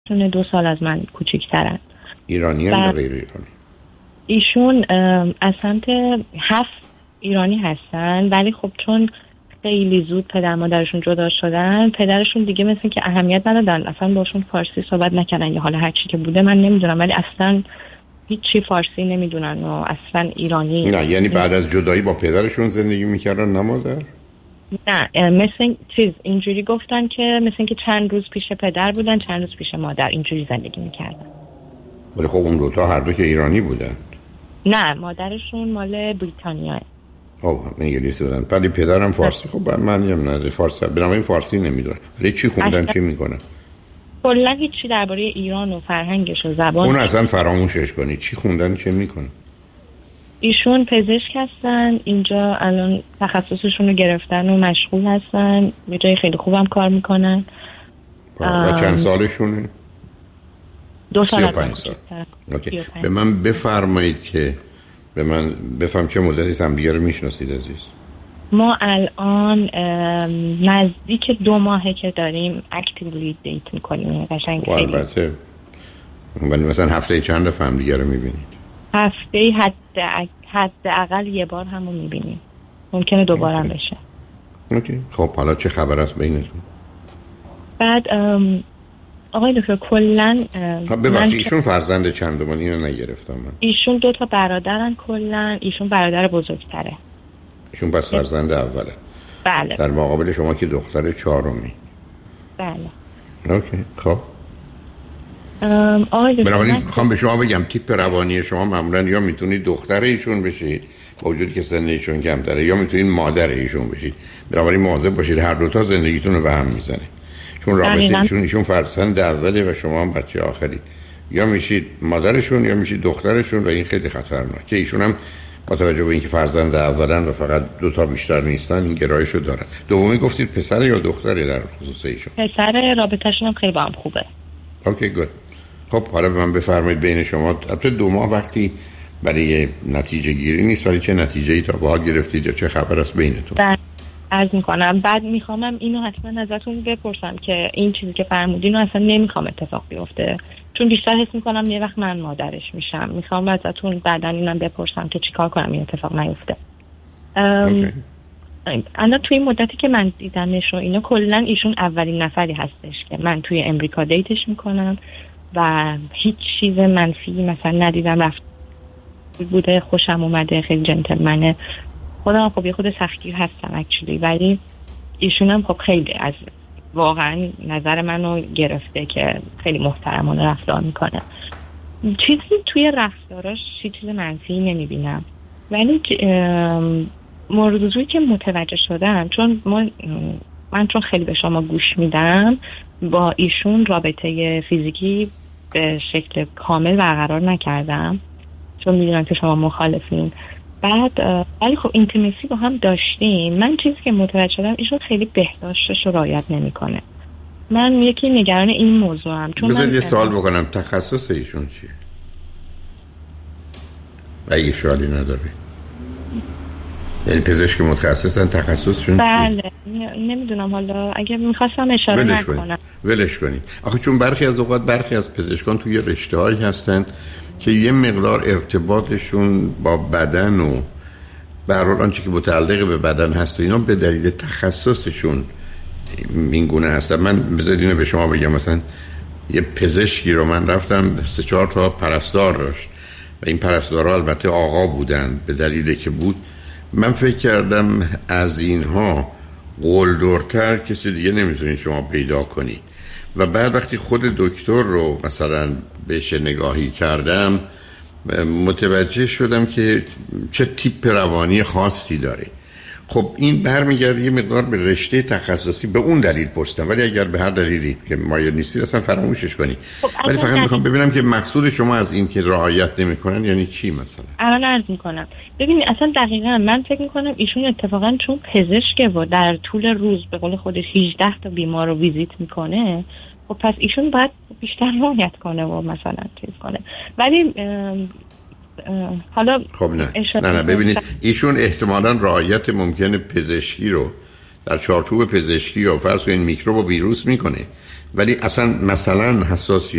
2 سال از من کوچیک‌ترن. ایرانی هم یا غیر ایرانی؟ ایشون از سمت 7 ایرانی هستن، ولی خب چون خیلی زود پدر مادرشون جدا شدن، پدرشون دیگه مثل که اهمیت ندادن، اصلا باشون فارسی صحبت نکردن یا حالا هر چی که بوده من نمیدونم، ولی اصلا هیچی فارسی نمیدونن و اصلا ایرانی. نه یعنی بعد از جدایی با پدرشون زندگی میکردن نه مادر؟ نه مثل اینجوری گفتن که مثل که چند روز پیش پدر بودن چند روز پیش مادر، اینجوری زندگی میکردن. ولی خب اون دوتا هر دو که ایرانی بودن. نه مادرشون مال بریتانیاه. انگلیسی بودن. ولی پدرم فارسی. خب من نه فارسی بنابراین فارسی نمیدونم. ولی چی خوندن چی میکنن؟ کلا هیچی درباره ایران و فرهنگش و زبانش اون اصلا فراموشش کنی. چی خوندن چه میکنن؟ ایشون پزشک هستن، اینجا الان تخصصشون رو گرفتن و مشغول هستن، به جای خیلی خوبم کار میکنن. و چند سالشونه؟ 2 سال. 35 سال. به من بفرمایید که به من بفهم چه مدتی هم دیگه رو میشناسید عزیز؟ ما الان نزدیک 2 ماهه که داریم اکتیولی دیت میکنیم. قشنگ خیلی. البته ولی مثلا هفته چند دفعه هم دیگه رو میبینید؟ هفته حداقل یه بار همو میبینیم، ممکنه دوباره هم بشه. اوکی. خب حالا چه خبر است بینتون؟ بعد آقای دکتر کلن ببخشید ایشون فرزند چندمان؟ اینو نگرفتم من. ایشون 2 تا برادرن کلن، ایشون برادر بزرگتره. ایشون پس فرزند اوله؟ بله. در مقابل شما که دختر 4می؟ بله. اوکی. خب آقای دکتر بنابراین میخوام به شما بگم تیپ روانی شما معمولا یا میتونید دختر ایشون بشید با وجودی که سن ایشون کمتره، یا میتونید مادر ایشون بشید. بنابراین مواظب باشید هر دوتا زندگیتون رو به هم میزنه، چون رابطه ایشون فرزند اوله و شما هم بچه آخری. یا میشید مادرشون یا میشید دخترشون و این خیلی خطرناکه. ایشون هم با توجه به اینکه فرزند اولن و فقط 2 تا بیشتر نیستن این گرایشو دارن. دومی گفتید پسر یا دختره در خصوص ایشون؟ پسر. رابطه‌شون هم خیلی با هم خوبه. اوکی گود. خب حالا به من بفرمایید بین شما البته 2 ماه وقتی برای نتیجه گیری نیست، ولی چه نتیجه‌ای تا به حال گرفتید یا چه خبر است بینتون؟ عرض میکنم بعد میخوام اینو حتما ازتون بپرسم که این چیزی که فرمودین رو اصلا نمیخوام اتفاق بیفته، چون بیشتر حس میکنم یه وقت من مادرش میشم. میخوام ازتون بعداً اینم بپرسم که چیکار کنم این اتفاق نیفته. الان توی مدتی که من دیدمش و اینا کلا ایشون اولین نفری هستش که من توی امریکا دیتش میکنم و هیچ چیز منفی مثلا ندیدم. رفت بوده، خوشم اومده، خیلی جنتلمنه. خودم خب یه خود سختگیر هستم اکچولی، ولی ایشون هم خب خیلی از واقعا نظر منو گرفته که خیلی محترمانه رفتار میکنه. چیزی توی رفتاراش چیز منفی نمیبینم، ولی موضوعی که متوجه شدم من چون خیلی به شما گوش میدم، با ایشون رابطه فیزیکی به شکل کامل برقرار نکردم چون میدونم که شما مخالفین. بعد ولی خب اینتیمیسی با هم داشتیم. من چیزی که متوجه شدم ایشون خیلی بهداشتش رو رعایت نمیکنه. من یکی نگران این موضوعم. چون بذارید یه سوال بکنم، تخصص ایشون چیه؟ اگه سوالی نداری. یعنی پزشک متخصصن، تخصصشون چیه؟ بله نمیدونم، حالا اگه میخواستم اشاره نکنم. ولش کنید. آخه چون برخی از اوقات برخی از پزشکان توی رشته‌هایی هستن که یه مقدار ارتباطشون با بدن و به هر حال آنچه که متعلق به بدن هست و اینا به دلیل تخصصشون این گونه هست. من بذارید اینو به شما بگم، مثلا یه پزشکی رو من رفتم 3-4 تا پرستار داشت و این پرستارها البته آقا بودن به دلیلی که بود. من فکر کردم از اینها قلدرتر کسی دیگه نمیتونید شما پیدا کنید. و بعد وقتی خود دکتر رو مثلا بهش نگاهی کردم متوجه شدم که چه تیپ روانی خاصی داره. خب این برمیگرده یه مقدار به رشته تخصصی، به اون دلیل پرسیدم. ولی اگر به هر دلیلی که مایل نیستید اصلا فراموشش کنید. ولی فقط میخوام ببینم که مقصود شما از این که رعایت نمیکنن یعنی چی مثلا؟ الان عرض میکنم. ببینید اصلا دقیقاً من فکر میکنم ایشون اتفاقا چون پزشکه و در طول روز به قول خودش 18 تا بیمار رو ویزیت میکنه، خب پس ایشون باید بیشتر رعایت کنه و مثلا چیز کنه. ولی حالا خب نه ببینید ایشون احتمالاً رعایت ممکنه پزشکی رو در چارچوب پزشکی یا فرض کنید میکروب و ویروس میکنه، ولی اصلا مثلا حساسیت